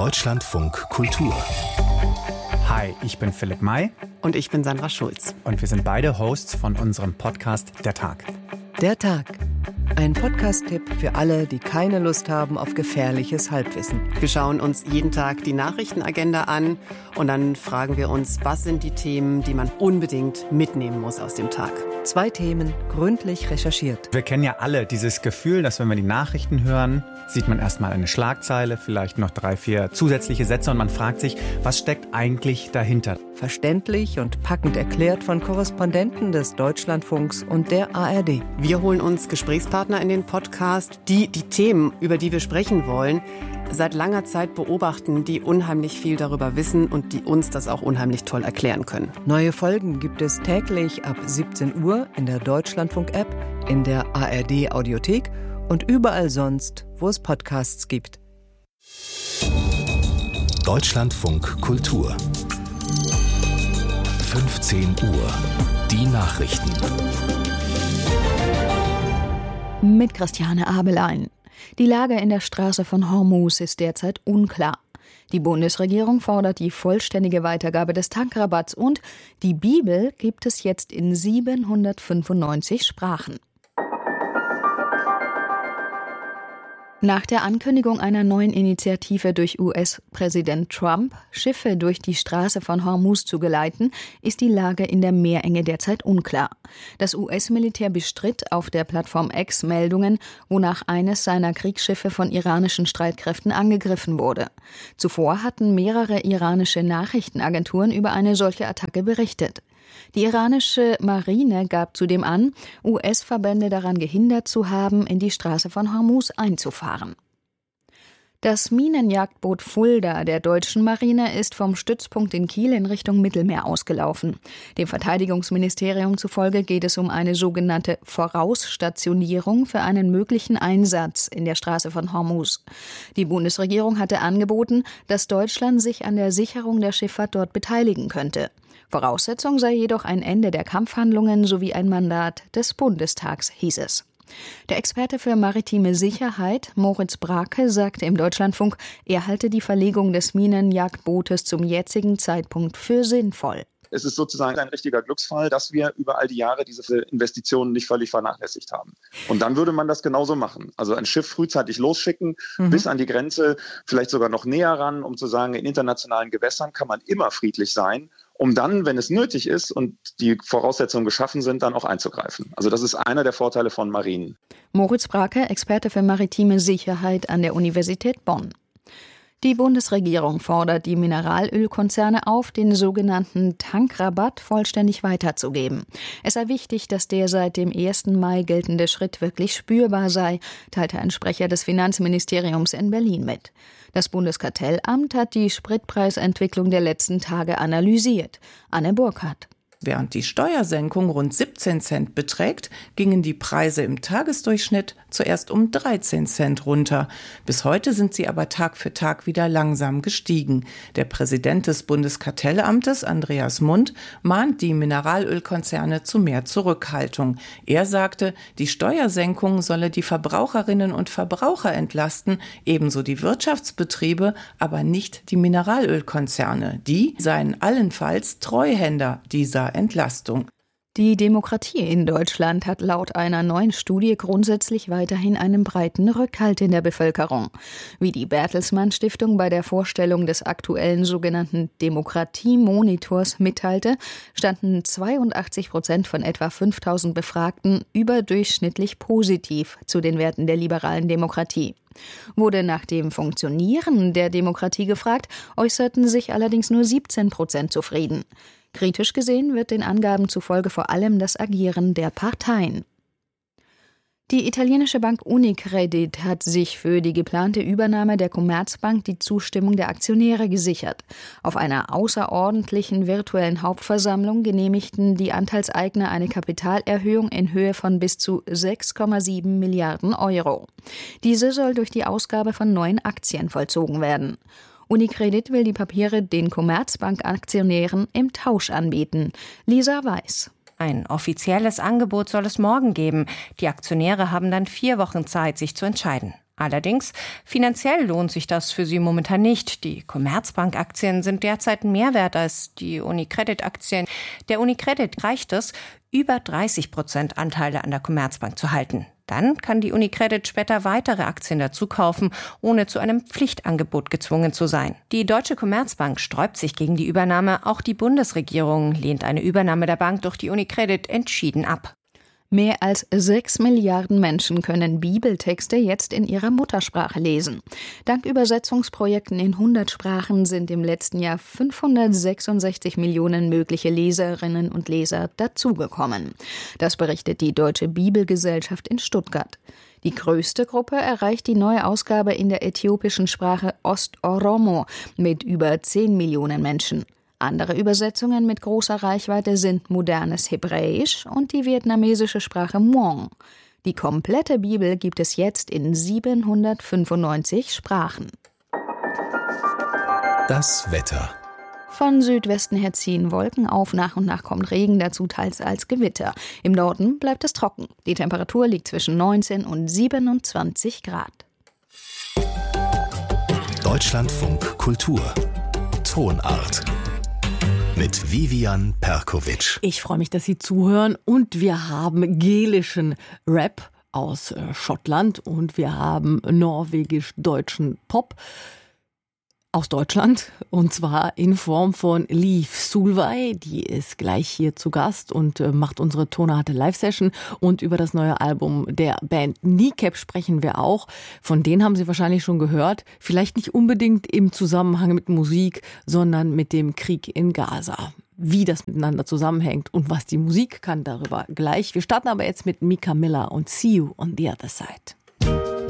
Deutschlandfunk Kultur. Hi, ich bin Philipp May. Und ich bin Sandra Schulz. Und wir sind beide Hosts von unserem Podcast Der Tag. Der Tag. Ein Podcast-Tipp für alle, die keine Lust haben auf gefährliches Halbwissen. Wir schauen uns jeden Tag die Nachrichtenagenda an und dann fragen wir uns, was sind die Themen, die man unbedingt mitnehmen muss aus dem Tag. 2 Themen, gründlich recherchiert. Wir kennen ja alle dieses Gefühl, dass wenn wir die Nachrichten hören, sieht man erstmal eine Schlagzeile, vielleicht noch 3, 4 zusätzliche Sätze und man fragt sich, was steckt eigentlich dahinter? Verständlich und packend erklärt von Korrespondenten des Deutschlandfunks und der ARD. Wir holen uns Gesprächspartner in den Podcast, die Themen, über die wir sprechen wollen, seit langer Zeit beobachten, die unheimlich viel darüber wissen und die uns das auch unheimlich toll erklären können. Neue Folgen gibt es täglich ab 17 Uhr in der Deutschlandfunk-App, in der ARD-Audiothek und überall sonst, wo es Podcasts gibt. Deutschlandfunk Kultur. 15 Uhr. Die Nachrichten. Mit Christiane Abelein. Die Lage in der Straße von Hormuz ist derzeit unklar. Die Bundesregierung fordert die vollständige Weitergabe des Tankrabatts und die Bibel gibt es jetzt in 795 Sprachen. Nach der Ankündigung einer neuen Initiative durch US-Präsident Trump, Schiffe durch die Straße von Hormuz zu geleiten, ist die Lage in der Meerenge derzeit unklar. Das US-Militär bestritt auf der Plattform X Meldungen, wonach eines seiner Kriegsschiffe von iranischen Streitkräften angegriffen wurde. Zuvor hatten mehrere iranische Nachrichtenagenturen über eine solche Attacke berichtet. Die iranische Marine gab zudem an, US-Verbände daran gehindert zu haben, in die Straße von Hormuz einzufahren. Das Minenjagdboot Fulda der deutschen Marine ist vom Stützpunkt in Kiel in Richtung Mittelmeer ausgelaufen. Dem Verteidigungsministerium zufolge geht es um eine sogenannte Vorausstationierung für einen möglichen Einsatz in der Straße von Hormuz. Die Bundesregierung hatte angeboten, dass Deutschland sich an der Sicherung der Schifffahrt dort beteiligen könnte. Voraussetzung sei jedoch ein Ende der Kampfhandlungen sowie ein Mandat des Bundestags, hieß es. Der Experte für maritime Sicherheit, Moritz Brake, sagte im Deutschlandfunk, er halte die Verlegung des Minenjagdbootes zum jetzigen Zeitpunkt für sinnvoll. Es ist sozusagen ein richtiger Glücksfall, dass wir über all die Jahre diese Investitionen nicht völlig vernachlässigt haben. Und dann würde man das genauso machen. Also ein Schiff frühzeitig losschicken, bis an die Grenze, vielleicht sogar noch näher ran, um zu sagen, in internationalen Gewässern kann man immer friedlich sein, um dann, wenn es nötig ist und die Voraussetzungen geschaffen sind, dann auch einzugreifen. Also das ist einer der Vorteile von Marinen. Moritz Brake, Experte für maritime Sicherheit an der Universität Bonn. Die Bundesregierung fordert die Mineralölkonzerne auf, den sogenannten Tankrabatt vollständig weiterzugeben. Es sei wichtig, dass der seit dem 1. Mai geltende Schritt wirklich spürbar sei, teilte ein Sprecher des Finanzministeriums in Berlin mit. Das Bundeskartellamt hat die Spritpreisentwicklung der letzten Tage analysiert. Anne Burkhardt. Während die Steuersenkung rund 17 Cent beträgt, gingen die Preise im Tagesdurchschnitt zuerst um 13 Cent runter. Bis heute sind sie aber Tag für Tag wieder langsam gestiegen. Der Präsident des Bundeskartellamtes, Andreas Mund, mahnt die Mineralölkonzerne zu mehr Zurückhaltung. Er sagte, die Steuersenkung solle die Verbraucherinnen und Verbraucher entlasten, ebenso die Wirtschaftsbetriebe, aber nicht die Mineralölkonzerne. Die seien allenfalls Treuhänder dieser Entlastung. Die Demokratie in Deutschland hat laut einer neuen Studie grundsätzlich weiterhin einen breiten Rückhalt in der Bevölkerung. Wie die Bertelsmann Stiftung bei der Vorstellung des aktuellen sogenannten Demokratiemonitors mitteilte, standen 82% von etwa 5000 Befragten überdurchschnittlich positiv zu den Werten der liberalen Demokratie. Wurde nach dem Funktionieren der Demokratie gefragt, äußerten sich allerdings nur 17% zufrieden. Kritisch gesehen wird den Angaben zufolge vor allem das Agieren der Parteien. Die italienische Bank Unicredit hat sich für die geplante Übernahme der Commerzbank die Zustimmung der Aktionäre gesichert. Auf einer außerordentlichen virtuellen Hauptversammlung genehmigten die Anteilseigner eine Kapitalerhöhung in Höhe von bis zu 6,7 Milliarden Euro. Diese soll durch die Ausgabe von neuen Aktien vollzogen werden. Unicredit will die Papiere den Commerzbank-Aktionären im Tausch anbieten. Lisa Weiß. Ein offizielles Angebot soll es morgen geben. Die Aktionäre haben dann 4 Wochen Zeit, sich zu entscheiden. Allerdings, finanziell lohnt sich das für sie momentan nicht. Die Commerzbank-Aktien sind derzeit mehr wert als die UniCredit-Aktien. Der UniCredit reicht es, über 30% Anteile an der Commerzbank zu halten. Dann kann die UniCredit später weitere Aktien dazu kaufen, ohne zu einem Pflichtangebot gezwungen zu sein. Die Deutsche Commerzbank sträubt sich gegen die Übernahme. Auch die Bundesregierung lehnt eine Übernahme der Bank durch die UniCredit entschieden ab. Mehr als 6 Milliarden Menschen können Bibeltexte jetzt in ihrer Muttersprache lesen. Dank Übersetzungsprojekten in 100 Sprachen sind im letzten Jahr 566 Millionen mögliche Leserinnen und Leser dazugekommen. Das berichtet die Deutsche Bibelgesellschaft in Stuttgart. Die größte Gruppe erreicht die neue Ausgabe in der äthiopischen Sprache Ost-Oromo mit über 10 Millionen Menschen. Andere Übersetzungen mit großer Reichweite sind modernes Hebräisch und die vietnamesische Sprache Hmong. Die komplette Bibel gibt es jetzt in 795 Sprachen. Das Wetter. Von Südwesten her ziehen Wolken auf, nach und nach kommt Regen, dazu teils als Gewitter. Im Norden bleibt es trocken. Die Temperatur liegt zwischen 19 und 27 Grad. Deutschlandfunk Kultur. Tonart. Mit Vivian Perkovic. Ich freue mich, dass Sie zuhören und wir haben gelischen Rap aus Schottland und wir haben norwegisch-deutschen Pop aus Deutschland und zwar in Form von Liv Solveig. Die ist gleich hier zu Gast und macht unsere Tonarte Live-Session und über das neue Album der Band Kneecap sprechen wir auch. Von denen haben Sie wahrscheinlich schon gehört. Vielleicht nicht unbedingt im Zusammenhang mit Musik, sondern mit dem Krieg in Gaza. Wie das miteinander zusammenhängt und was die Musik kann, darüber gleich. Wir starten aber jetzt mit Mika Miller und See You on the Other Side.